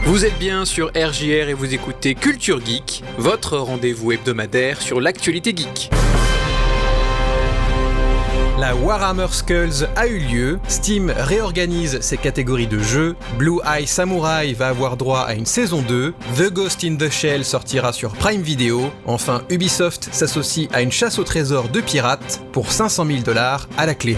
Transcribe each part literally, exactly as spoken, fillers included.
Vous êtes bien sur R J R et vous écoutez Culture Geek, votre rendez-vous hebdomadaire sur l'actualité geek. La Warhammer Skulls a eu lieu, Steam réorganise ses catégories de jeux, Blue Eye Samurai va avoir droit à une saison deux, The Ghost in the Shell sortira sur Prime Video, enfin Ubisoft s'associe à une chasse au trésor de pirates pour cinq cent mille dollars à la clé.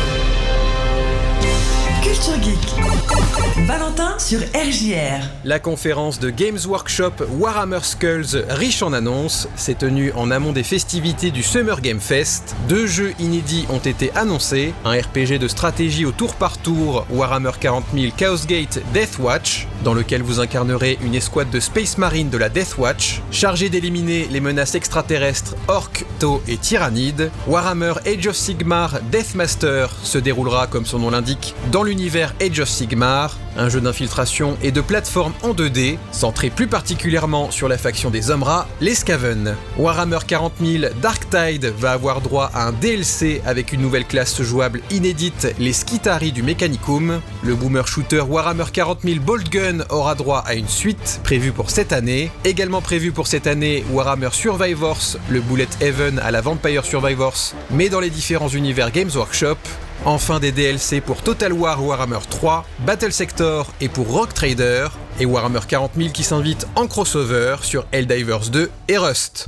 Culture Geek, Valentin sur R J R. La conférence de Games Workshop Warhammer Skulls riche en annonces s'est tenue en amont des festivités du Summer Game Fest. Deux jeux inédits ont été annoncés, un R P G de stratégie au tour par tour Warhammer quarante mille Chaos Gate Deathwatch, dans lequel vous incarnerez une escouade de Space Marine de la Deathwatch, chargée d'éliminer les menaces extraterrestres Orc, Tau et Tyrannides. Warhammer Age of Sigmar Deathmaster se déroulera, comme son nom l'indique, dans l'univers Age of Sigmar, un jeu d'infiltration et de plateforme en deux D, centré plus particulièrement sur la faction des hommes rats, les Skaven. Warhammer quarante mille Darktide va avoir droit à un D L C avec une nouvelle classe jouable inédite, les Skitarii du Mechanicum. Le boomer shooter Warhammer quarante mille Boltgun aura droit à une suite, prévue pour cette année. Également prévue pour cette année, Warhammer Survivors, le Bullet Heaven à la Vampire Survivors, mais dans les différents univers Games Workshop. Enfin des D L C pour Total War Warhammer trois, Battle Sector et pour Rogue Trader, et Warhammer quarante mille qui s'invite en crossover sur Helldivers deux et Rust.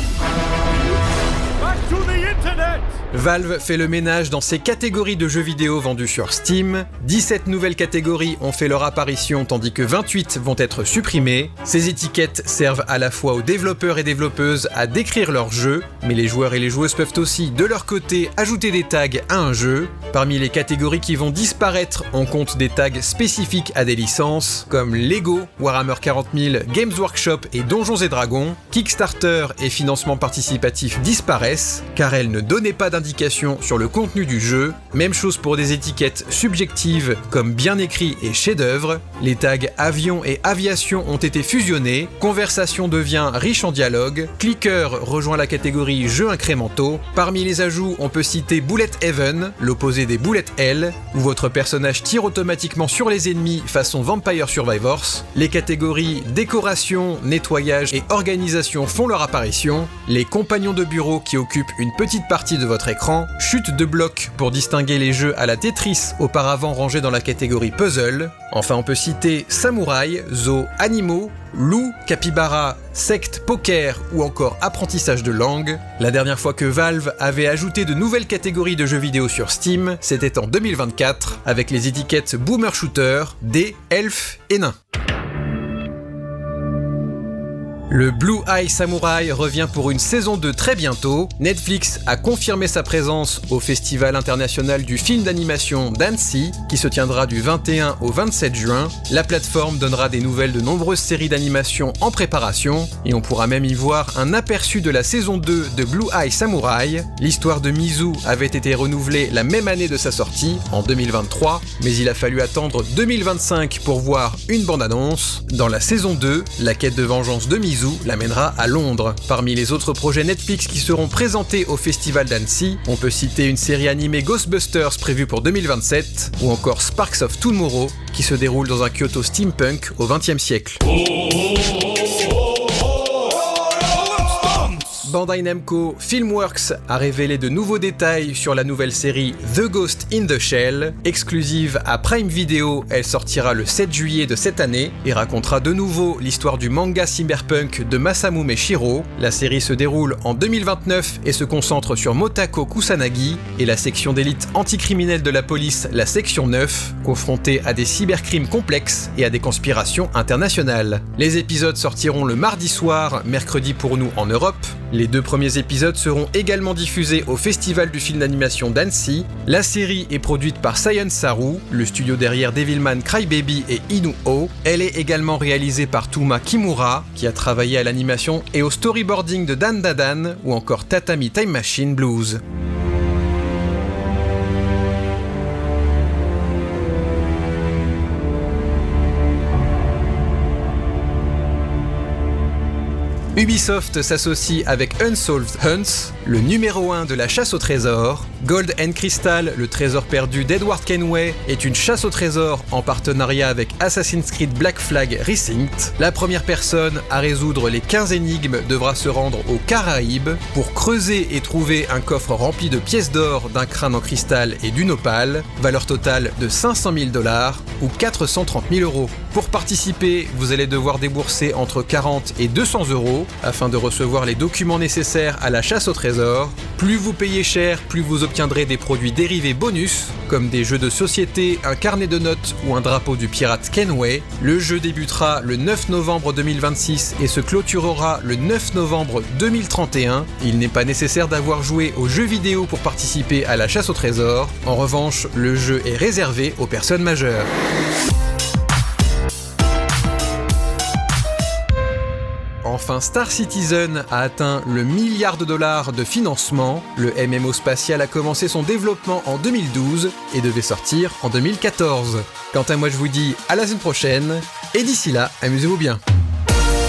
Valve fait le ménage dans ses catégories de jeux vidéo vendus sur Steam. dix-sept nouvelles catégories ont fait leur apparition tandis que vingt-huit vont être supprimées. Ces étiquettes servent à la fois aux développeurs et développeuses à décrire leurs jeux, mais les joueurs et les joueuses peuvent aussi, de leur côté, ajouter des tags à un jeu. Parmi les catégories qui vont disparaître, on compte des tags spécifiques à des licences, comme Lego, Warhammer quarante mille, Games Workshop et Donjons et Dragons. Kickstarter et financement participatif disparaissent, car elles ne donnaient pas d'indication sur le contenu du jeu. Même chose pour des étiquettes subjectives comme bien écrit et chef-d'œuvre. Les tags avion et aviation ont été fusionnés. Conversation devient riche en dialogue. Clicker rejoint la catégorie jeux incrémentaux. Parmi les ajouts, on peut citer Bullet Heaven, l'opposé des Bullet Hell, où votre personnage tire automatiquement sur les ennemis façon Vampire Survivors. Les catégories décoration, nettoyage et organisation font leur apparition. Les compagnons de bureau qui occupent une petite partie de votre écran, chute de blocs pour distinguer les jeux à la Tetris auparavant rangés dans la catégorie puzzle. Enfin on peut citer Samouraï, Zoo, Animaux, Loup, Capybara, Secte, Poker ou encore Apprentissage de langue. La dernière fois que Valve avait ajouté de nouvelles catégories de jeux vidéo sur Steam, c'était en deux mille vingt-quatre avec les étiquettes Boomer Shooter, Dés, Elfes et Nains. Le Blue Eye Samurai revient pour une saison deux très bientôt. Netflix a confirmé sa présence au Festival international du film d'animation d'Annecy, qui se tiendra du vingt et un au vingt-sept juin. La plateforme donnera des nouvelles de nombreuses séries d'animation en préparation, et on pourra même y voir un aperçu de la saison deux de Blue Eye Samurai. L'histoire de Mizu avait été renouvelée la même année de sa sortie, en deux mille vingt-trois, mais il a fallu attendre deux mille vingt-cinq pour voir une bande-annonce. Dans la saison deux, la quête de vengeance de Mizu l'amènera à Londres. Parmi les autres projets Netflix qui seront présentés au Festival d'Annecy, on peut citer une série animée Ghostbusters prévue pour deux mille vingt-sept, ou encore Sparks of Tomorrow, qui se déroule dans un Kyoto steampunk au vingtième siècle. Bandai Namco Filmworks a révélé de nouveaux détails sur la nouvelle série The Ghost in the Shell. Exclusive à Prime Video, elle sortira le sept juillet de cette année et racontera de nouveau l'histoire du manga cyberpunk de Masamune Shirow. La série se déroule en deux mille vingt-neuf et se concentre sur Motako Kusanagi et la section d'élite anticriminelle de la police, la section neuf, confrontée à des cybercrimes complexes et à des conspirations internationales. Les épisodes sortiront le mardi soir, mercredi pour nous en Europe. Les deux premiers épisodes seront également diffusés au Festival du film d'animation d'Annecy. La série est produite par Science Saru, le studio derrière Devilman Crybaby et Inu-Oh. Elle est également réalisée par Tuma Kimura, qui a travaillé à l'animation et au storyboarding de Dan Dadan ou encore Tatami Time Machine Blues. Ubisoft s'associe avec Unsolved Hunts, le numéro un de la chasse au trésor. Gold and Crystal, le trésor perdu d'Edward Kenway, est une chasse au trésor en partenariat avec Assassin's Creed Black Flag Resynced. La première personne à résoudre les quinze énigmes devra se rendre aux Caraïbes pour creuser et trouver un coffre rempli de pièces d'or, d'un crâne en cristal et d'une opale, valeur totale de cinq cent mille dollars ou quatre cent trente mille euros. Pour participer, vous allez devoir débourser entre quarante et deux cents euros afin de recevoir les documents nécessaires à la chasse au trésor. Plus vous payez cher, plus vous obtiendrez des produits dérivés bonus, comme des jeux de société, un carnet de notes ou un drapeau du pirate Kenway. Le jeu débutera le neuf novembre deux mille vingt-six et se clôturera le neuf novembre deux mille trente et un. Il n'est pas nécessaire d'avoir joué aux jeux vidéo pour participer à la chasse au trésor. En revanche, le jeu est réservé aux personnes majeures. Enfin, Star Citizen a atteint le milliard de dollars de financement. Le M M O spatial a commencé son développement en deux mille douze et devait sortir en deux mille quatorze. Quant à moi, je vous dis à la semaine prochaine, et d'ici là, amusez-vous bien.